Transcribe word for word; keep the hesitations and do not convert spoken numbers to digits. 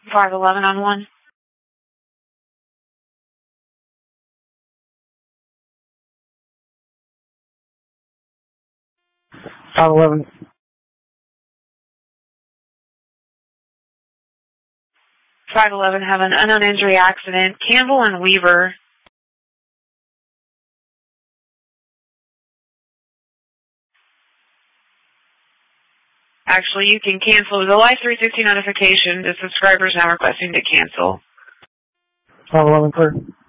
five eleven on one. five eleven. five eleven have an unknown injury accident. Campbell and Weaver. Actually, you can cancel the Life three sixty notification. The subscriber is now requesting to cancel. five eleven clear.